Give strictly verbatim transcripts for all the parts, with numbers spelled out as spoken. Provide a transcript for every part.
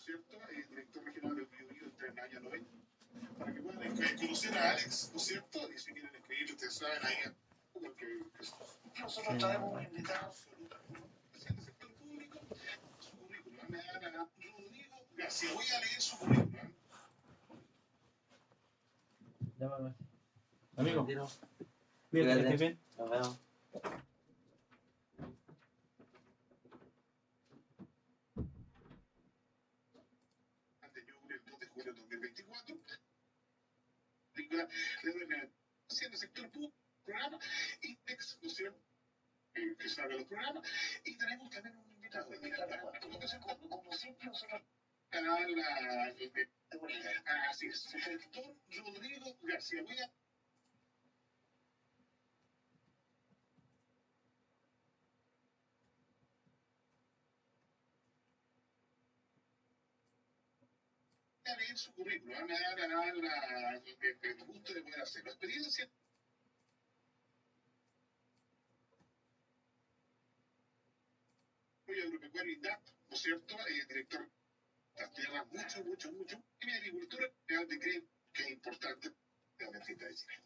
cierto? Eh, director regional del Biobío entre el año noventa, para que puedan eh, conocer a Alex, ¿no es cierto? Y si quieren escribir, ustedes saben, ahí que, que nosotros traemos un invitado absolutamente del sector público, su currículum. Me dan a Rodrigo García. Voy a leer su currículum. Llámame. Amigo, Cuídate, cuídate, bien. nos vemos. El dos de julio de dos mil veinticuatro. Película de haciendo sector público, programa, Index, ¿no es cierto? Eh, que salga los programas. Y tenemos también un invitado. Como, como siempre, nosotros. A la. Así es. Doctor Rodrigo García. Voy a. leer su currículum, me da la, la, el, el gusto de poder hacerlo. Experiencia. Soy agropecuario INDAP, ¿no es cierto? Eh, director de las tierras, mucho, mucho, mucho. Y mi agricultura real de creo que es importante de la Adventista de Chile.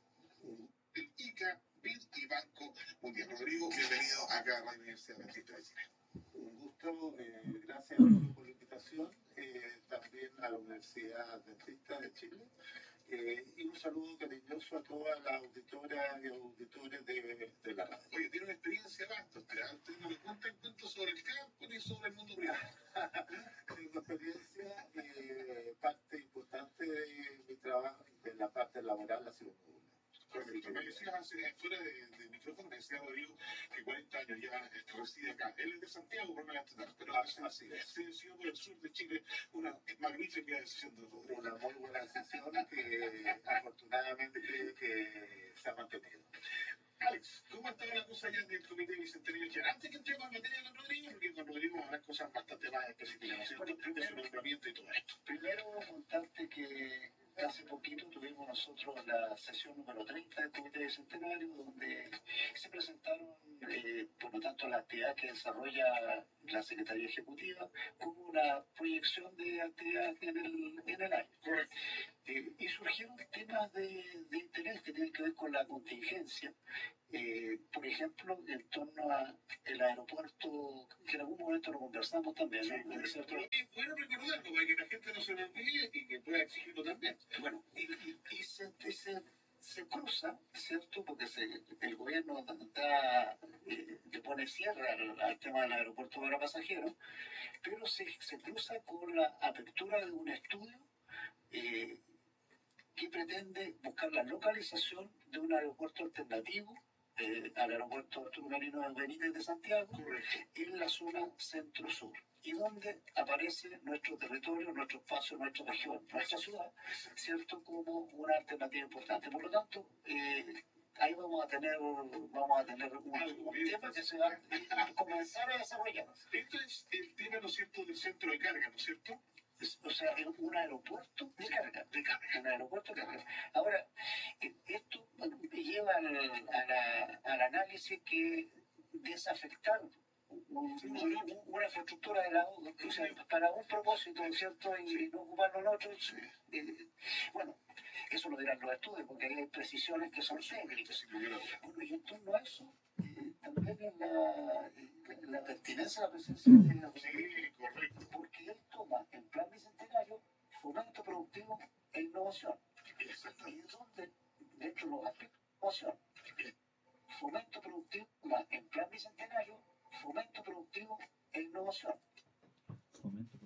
El ICA, B I D y Banco Mundial. Rodrigo, bienvenido acá a la Universidad Adventista de Chile. Un gusto, eh, gracias por la invitación, eh, también a la Universidad Adventista de Chile, eh, y un saludo cariñoso a todas las auditoras y auditores de, de la radio. Oye, tiene una experiencia vasta, usted antes no me cuentan cuentos sobre el campo ni sobre el mundo privado. Tengo una experiencia, eh, parte importante de mi trabajo, de la parte laboral, ha sido muy buena. Correcto. Me decías hace, fuera de, de micrófono, me decía Rodrigo que cuarenta años ya reside acá. Él es de Santiago, por no entender, pero Ah, se, así es. se decidió por el sur de Chile, una magnífica decisión de Rodrigo. Una muy buena decisión que afortunadamente que se ha mantenido. Alex, ¿cómo estaba la cosa allá del Comité Bicentenario? Ya, antes que entremos en materia con Rodrigo, porque con Rodrigo van a haber cosas bastante más específicas, ¿no es cierto? Primero, su nombramiento y todo esto. Primero, contarte que hace poquito tuvimos nosotros la sesión número treinta del Comité Bicentenario, donde se presentaron, eh, por lo tanto, las actividades que desarrolla la Secretaría Ejecutiva, como una proyección de actividades en el, en el año. Correcto. Eh, y surgieron temas de, de interés que tienen que ver con la contingencia. Eh, por ejemplo, en torno al aeropuerto, que en algún momento lo conversamos también, ¿no? Es cierto. Es bueno recordarlo para que la gente no se lo olvide y que pueda exigirlo también. Bueno, y, y, y se, y se, se cruza, ¿cierto? Porque se, el gobierno da, eh, le pone cierre al, al tema del aeropuerto para pasajeros, pero se, se cruza con la apertura de un estudio eh, que pretende buscar la localización de un aeropuerto alternativo eh, al aeropuerto Arturo Merino Benítez de Santiago, Correcto. en la zona centro-sur, y donde aparece nuestro territorio, nuestro espacio, nuestra región, nuestra ciudad, ¿cierto? Como una alternativa importante. Por lo tanto, eh, ahí vamos a tener, vamos a tener un, un tema que se va a comenzar a desarrollar. Esto es el tema, ¿no es cierto?, del centro de carga, ¿no es cierto? O sea, es un aeropuerto de carga, de carga, un aeropuerto de carga. Ahora, esto me lleva al, a la, al análisis que desafectar un, un, una infraestructura de la O, o sea, para un propósito, ¿cierto? Y no ocuparlo en otro. Eh, bueno, eso lo dirán los estudios, porque hay precisiones que son técnicas. Bueno, y en torno a eso, eh, también es la, la pertinencia de la presencia de la Sí, correcto. porque él toma en plan bicentenario fomento productivo e innovación. Exacto. Y es donde, dentro de los aspectos de innovación, fomento productivo en plan bicentenario, fomento productivo e innovación. Fomento.